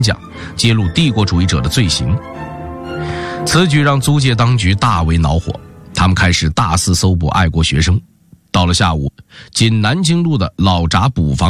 讲，揭露帝国主义者的罪行。此举让租界当局大为恼火，他们开始大肆搜捕爱国学生。到了下午，仅南京路的老闸捕房